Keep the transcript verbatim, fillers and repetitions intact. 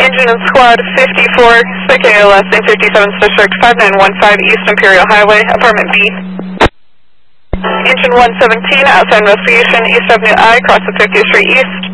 Engine and Squad fifty-four, Spec A L S and fifty-seven District five nine one five East Imperial Highway, Apartment B. Engine one seventeen, outside investigation, East Avenue I, cross the fiftieth Street East.